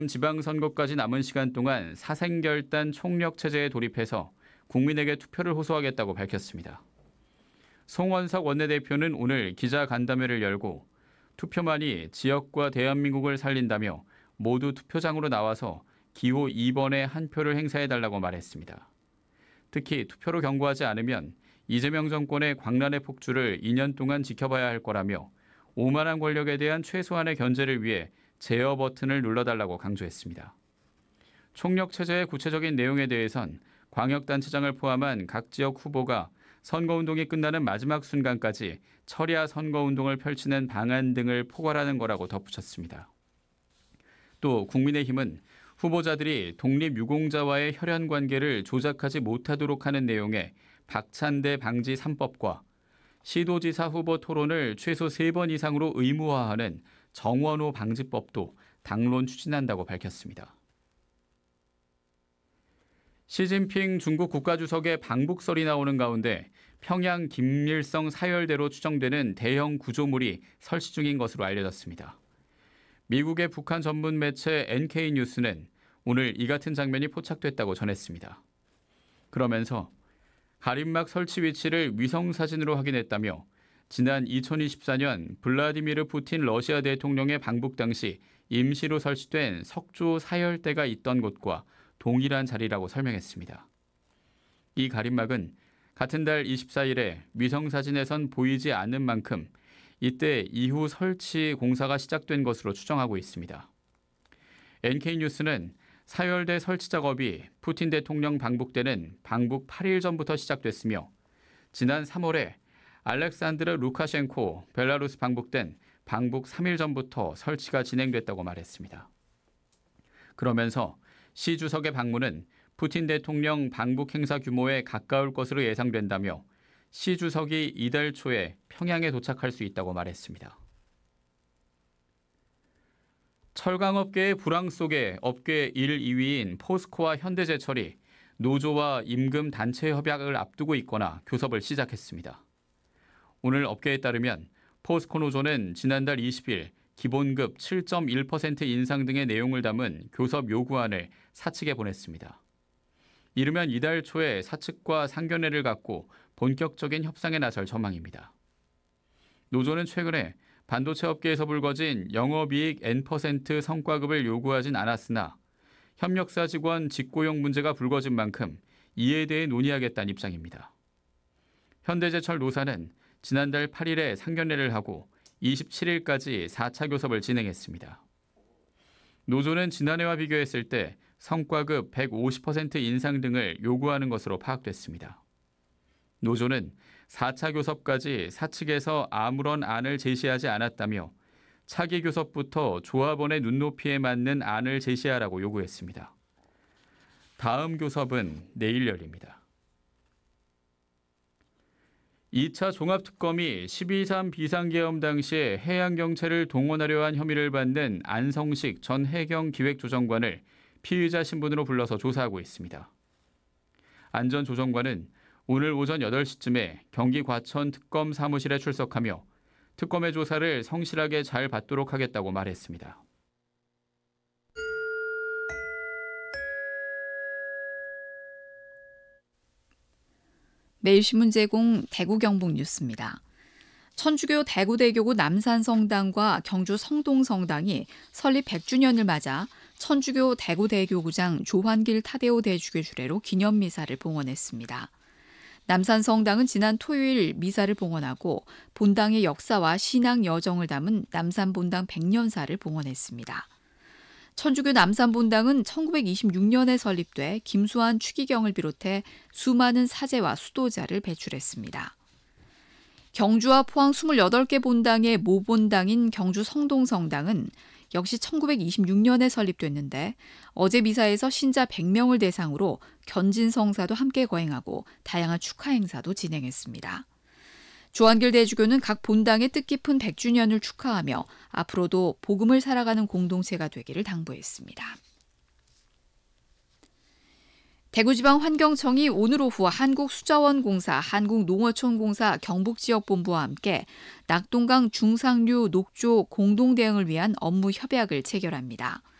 지방선거까지 남은 시간 동안 사생결단 총력체제에 돌입해서 국민에게 투표를 호소하겠다고 밝혔습니다. 송원석 원내대표는 오늘 기자간담회를 열고 투표만이 지역과 대한민국을 살린다며 모두 투표장으로 나와서 기호 2번에 한 표를 행사해달라고 말했습니다. 특히 투표로 경고하지 않으면 이재명 정권의 광란의 폭주를 2년 동안 지켜봐야 할 거라며 오만한 권력에 대한 최소한의 견제를 위해 제어 버튼을 눌러달라고 강조했습니다. 총력체제의 구체적인 내용에 대해선 광역단체장을 포함한 각 지역 후보가 선거운동이 끝나는 마지막 순간까지 철야 선거운동을 펼치는 방안 등을 포괄하는 거라고 덧붙였습니다. 또 국민의힘은 후보자들이 독립유공자와의 혈연 관계를 조작하지 못하도록 하는 내용의 박찬대 방지 3법과 시도지사 후보 토론을 최소 3번 이상으로 의무화하는 정원호 방지법도 당론 추진한다고 밝혔습니다. 시진핑 중국 국가주석의 방북설이 나오는 가운데 평양 김일성 사열대로 추정되는 대형 구조물이 설치 중인 것으로 알려졌습니다. 미국의 북한 전문 매체 NK뉴스는 오늘 이 같은 장면이 포착됐다고 전했습니다. 그러면서 가림막 설치 위치를 위성사진으로 확인했다며 지난 2024년 블라디미르 푸틴 러시아 대통령의 방북 당시 임시로 설치된 석조 사열대가 있던 곳과 동일한 자리라고 설명했습니다. 이 가림막은 같은 달 24일에 위성사진에선 보이지 않는 만큼 이때 이후 설치 공사가 시작된 것으로 추정하고 있습니다. NK뉴스는 사열대 설치 작업이 푸틴 대통령 방북 때는 방북 8일 전부터 시작됐으며 지난 3월에 알렉산드르 루카셴코 벨라루스 방북 땐 방북 3일 전부터 설치가 진행됐다고 말했습니다. 그러면서 시 주석의 방문은 푸틴 대통령 방북 행사 규모에 가까울 것으로 예상된다며 시 주석이 이달 초에 평양에 도착할 수 있다고 말했습니다. 철강업계의 불황 속에 업계 1, 2위인 포스코와 현대제철이 노조와 임금 단체 협약을 앞두고 있거나 교섭을 시작했습니다. 오늘 업계에 따르면 포스코 노조는 지난달 20일 기본급 7.1% 인상 등의 내용을 담은 교섭 요구안을 사측에 보냈습니다. 이르면 이달 초에 사측과 상견례를 갖고 본격적인 협상에 나설 전망입니다. 노조는 최근에 반도체 업계에서 불거진 영업이익 N% 성과급을 요구하진 않았으나 협력사 직원 직고용 문제가 불거진 만큼 이에 대해 논의하겠다는 입장입니다. 현대제철 노사는 지난달 8일에 상견례를 하고 27일까지 4차 교섭을 진행했습니다. 노조는 지난해와 비교했을 때 성과급 150% 인상 등을 요구하는 것으로 파악됐습니다. 노조는 4차 교섭까지 사측에서 아무런 안을 제시하지 않았다며 차기 교섭부터 조합원의 눈높이에 맞는 안을 제시하라고 요구했습니다. 다음 교섭은 내일 열립니다. 2차 종합특검이 12.3 비상계엄 당시에 해양경찰을 동원하려 한 혐의를 받는 안성식 전 해경기획조정관을 피의자 신분으로 불러서 조사하고 있습니다. 안 전 조정관은 오늘 오전 8시쯤에 경기 과천 특검 사무실에 출석하며 특검의 조사를 성실하게 잘 받도록 하겠다고 말했습니다. 매일신문 제공 대구 경북 뉴스입니다. 천주교 대구대교구 남산성당과 경주 성동성당이 설립 100주년을 맞아 천주교 대구대교구장 조환길 타데오 대주교 주례로 기념미사를 봉헌했습니다. 남산성당은 지난 토요일 미사를 봉헌하고 본당의 역사와 신앙 여정을 담은 남산본당 100년사를 봉헌했습니다. 천주교 남산본당은 1926년에 설립돼 김수환 추기경을 비롯해 수많은 사제와 수도자를 배출했습니다. 경주와 포항 28개 본당의 모본당인 경주 성동성당은 역시 1926년에 설립됐는데 어제 미사에서 신자 100명을 대상으로 견진성사도 함께 거행하고 다양한 축하 행사도 진행했습니다. 조한길 대주교는 각 본당의 뜻깊은 100주년을 축하하며 앞으로도 복음을 살아가는 공동체가 되기를 당부했습니다. 대구지방환경청이 오늘 오후 한국수자원공사, 한국농어촌공사 경북지역본부와 함께 낙동강 중상류 녹조 공동대응을 위한 업무 협약을 체결합니다.